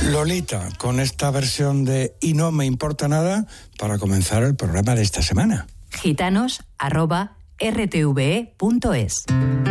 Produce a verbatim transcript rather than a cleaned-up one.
Lolita, con esta versión de Y no me importa nada para comenzar el programa de esta semana. gitanos arroba r t v e punto es